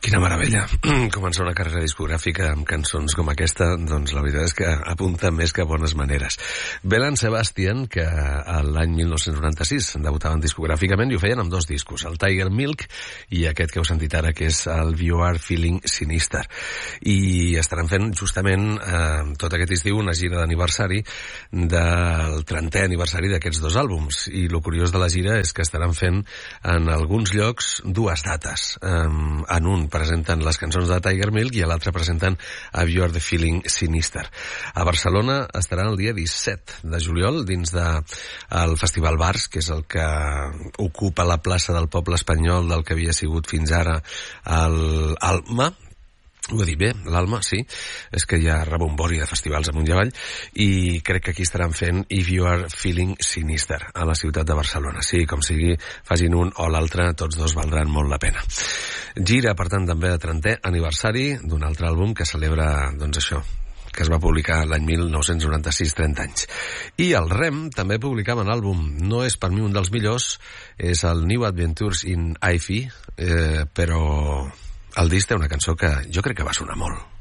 Quina meravella. Començar una carrera discogràfica amb cançons com aquesta, doncs la veritat és que apunta més que bones maneres. Belle and Sebastian, que l'any 1996 debutaven discogràficament i ho feien amb dos discos, el Tiger Milk i aquest que heu sentit ara, que és el You Are Feeling Sinister. I estaran fent justament tot aquest estiu una gira d'aniversari del 30è aniversari d'aquests dos àlbums. I el curiós de la gira és que estaran fent en alguns llocs dues dates. En un presenten les cançons de Tiger Milk i a l'altre presenten a You Are The Feeling Sinister. A Barcelona estaran el dia 17 de juliol dins del Festival Bars, que és el que ocupa la plaça del poble espanyol del que havia sigut fins ara l'Alma. Ho he dit bé, l'Alma, sí. És que hi ha rebombori de festivals amunt i avall i crec que aquí estaran fent If You Are Feeling Sinister a la ciutat de Barcelona. Sí, com sigui, facin un o l'altre, tots dos valdran molt la pena. Gira, per tant, també de 30è aniversari d'un altre àlbum que celebra, doncs això, que es va publicar l'any 1996, 30 anys. I el Rem també publicava un àlbum, no és per mi un dels millors, és el New Adventures in Hi-Fi, però el disc té una cançó que jo crec que va sonar molt.